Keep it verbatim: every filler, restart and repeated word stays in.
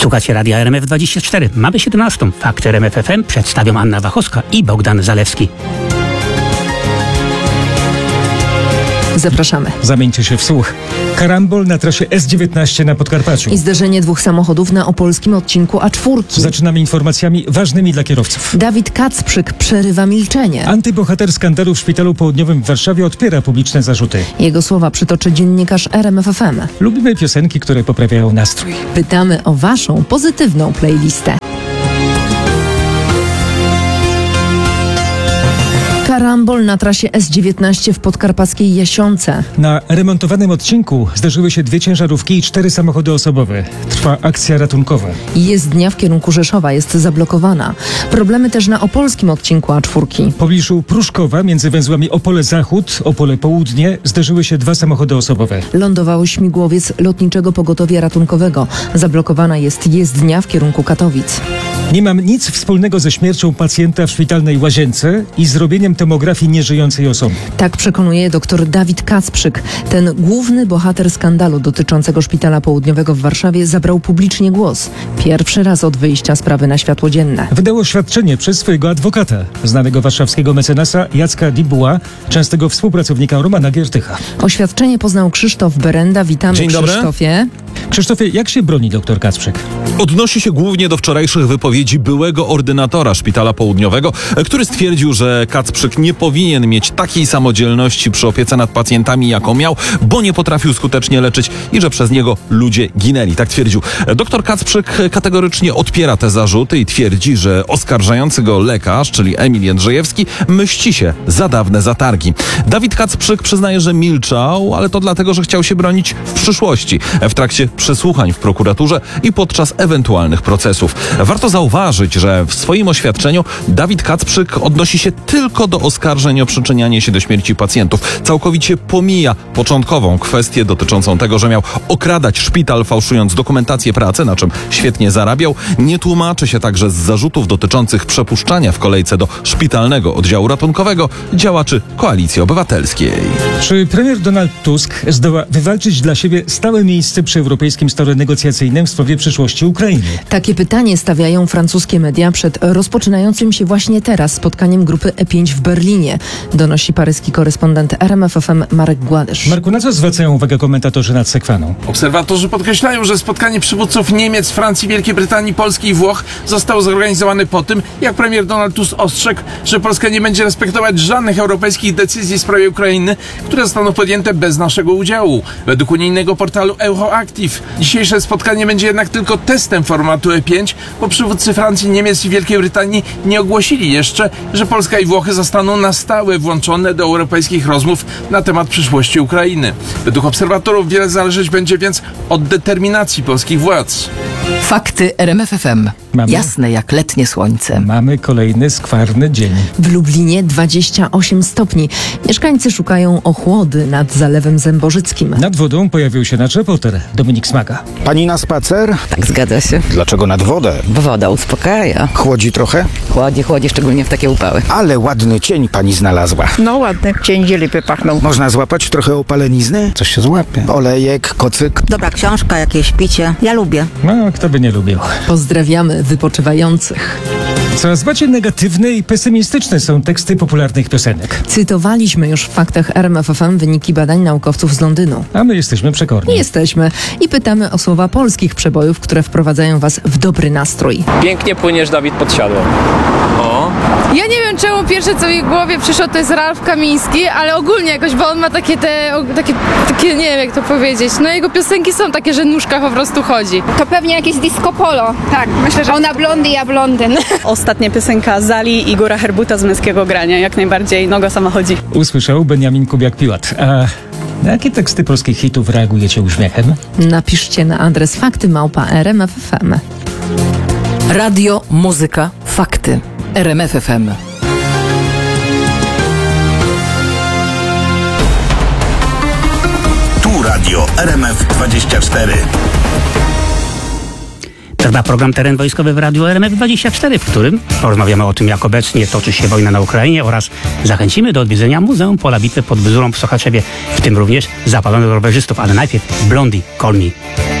Słuchacie Radia R M F dwadzieścia cztery. Mamy siedemnastą. Fakty R M F F M przedstawią Anna Wachowska i Bogdan Zalewski. Zapraszamy. Zamieńcie się w słuch. Karambol na trasie S dziewiętnaście na Podkarpaciu. I zderzenie dwóch samochodów na opolskim odcinku A cztery. Zaczynamy informacjami ważnymi dla kierowców. Dawid Kacprzyk przerywa milczenie. Antybohater skandalu w Szpitalu Południowym w Warszawie odpiera publiczne zarzuty. Jego słowa przytoczy dziennikarz R M F F M. Lubimy piosenki, które poprawiają nastrój. Pytamy o waszą pozytywną playlistę. Karambol na trasie S dziewiętnaście w podkarpackiej Jasionce. Na remontowanym odcinku zdarzyły się dwie ciężarówki i cztery samochody osobowe. Trwa akcja ratunkowa. Jezdnia w kierunku Rzeszowa jest zablokowana. Problemy też na opolskim odcinku A cztery. W pobliżu Pruszkowa między węzłami Opole Zachód, Opole Południe zderzyły się dwa samochody osobowe. Lądował śmigłowiec Lotniczego Pogotowia Ratunkowego. Zablokowana jest jezdnia w kierunku Katowic. Nie mam nic wspólnego ze śmiercią pacjenta w szpitalnej łazience i zrobieniem tomografii nieżyjącej osoby. Tak przekonuje dr Dawid Kacprzyk. Ten główny bohater skandalu dotyczącego Szpitala Południowego w Warszawie zabrał publicznie głos. Pierwszy raz od wyjścia sprawy na światło dzienne. Wydał oświadczenie przez swojego adwokata, znanego warszawskiego mecenasa Jacka Dibuła, częstego współpracownika Romana Giertycha. Oświadczenie poznał Krzysztof Berenda. Witamy, Dzień dobry. Krzysztofie. Krzysztofie, jak się broni dr Kacprzyk? Odnosi się głównie do wczorajszych wypowiedzi byłego ordynatora Szpitala Południowego, który stwierdził, że Kacprzyk nie powinien mieć takiej samodzielności przy opiece nad pacjentami, jaką miał, bo nie potrafił skutecznie leczyć i że przez niego ludzie ginęli. Tak twierdził. Doktor Kacprzyk kategorycznie odpiera te zarzuty i twierdzi, że oskarżający go lekarz, czyli Emil Jędrzejewski, mści się za dawne zatargi. Dawid Kacprzyk przyznaje, że milczał, ale to dlatego, że chciał się bronić w przyszłości, w trakcie przesłuchań w prokuraturze i podczas ewentualnych procesów. Warto zauważyć, że w swoim oświadczeniu Dawid Kacprzyk odnosi się tylko do oskarżeń o przyczynianie się do śmierci pacjentów. Całkowicie pomija początkową kwestię dotyczącą tego, że miał okradać szpital, fałszując dokumentację pracy, na czym świetnie zarabiał. Nie tłumaczy się także z zarzutów dotyczących przepuszczania w kolejce do szpitalnego oddziału ratunkowego działaczy Koalicji Obywatelskiej. Czy premier Donald Tusk zdoła wywalczyć dla siebie stałe miejsce przy Europejskim Stole Negocjacyjnym w sprawie przyszłości Ukrainy? Takie pytanie stawiają francuskie media przed rozpoczynającym się właśnie teraz spotkaniem grupy E pięć w Berlinie, donosi paryski korespondent R M F F M Marek Gładysz. Marku, na co zwracają uwagę komentatorzy nad Sekwaną? Obserwatorzy podkreślają, że spotkanie przywódców Niemiec, Francji, Wielkiej Brytanii, Polski i Włoch zostało zorganizowane po tym, jak premier Donald Tusk ostrzegł, że Polska nie będzie respektować żadnych europejskich decyzji w sprawie Ukrainy, które zostaną podjęte bez naszego udziału. Według unijnego portalu Euroactiv dzisiejsze spotkanie będzie jednak tylko testem formatu E pięć, bo przywódcy Francji, Niemiec i Wielkiej Brytanii nie ogłosili jeszcze, że Polska i Włochy zostaną na stałe włączone do europejskich rozmów na temat przyszłości Ukrainy. Według obserwatorów wiele zależeć będzie więc od determinacji polskich władz. Fakty R M F F M. Mamy? Jasne jak letnie słońce. Mamy kolejny skwarny dzień. W Lublinie dwadzieścia osiem stopni. Mieszkańcy szukają ochłody nad Zalewem Zębożyckim. Nad wodą pojawił się nasz reporter Dominik Smaga. Pani na spacer? Tak, zgadza się. Dlaczego nad wodę? Bo woda uspokaja. Chłodzi trochę? Chłodzi, chłodzi, szczególnie w takie upały. Ale ładny cień pani znalazła. No ładny, cień zielipy pachnął. Można złapać trochę opalenizny? Coś się złapie. Olejek, kocyk. Dobra książka, jakieś picie. Ja lubię. No, kto by nie lubił. Pozdrawiamy wypoczywających. Coraz bardziej negatywne i pesymistyczne są teksty popularnych piosenek. Cytowaliśmy już w faktach R M F F M wyniki badań naukowców z Londynu. A my jesteśmy przekorni. Jesteśmy i pytamy o słowa polskich przebojów, które wprowadzają was w dobry nastrój. Pięknie płyniesz, Dawid, pod siadło. O. Ja nie wiem, czemu pierwsze, co mi w głowie przyszło, to jest Ralf Kamiński, ale ogólnie jakoś, bo on ma takie te, o, takie, takie, nie wiem jak to powiedzieć, no jego piosenki są takie, że nóżka po prostu chodzi. To pewnie jakieś disco polo. Tak, myślę, że ona blondy, ja blondyn. Ostatnia piosenka Zali i Góra Herbuta z Męskiego Grania, jak najbardziej, noga sama chodzi. Usłyszał Beniamin Kubiak-Piłat. A na jakie teksty polskich hitów reagujecie uśmiechem? Napiszcie na adres fakty małpa R M F F M. Radio, muzyka, fakty. R M F F M. Tu Radio R M F dwadzieścia cztery. Trwa program Teren Wojskowy w Radiu R M F dwadzieścia cztery, w którym porozmawiamy o tym, jak obecnie toczy się wojna na Ukrainie oraz zachęcimy do odwiedzenia Muzeum Pola Bitwy pod Bzurą w Sochaczewie, w tym również zapalonych rowerzystów. Ale najpierw Blondie, Call Me.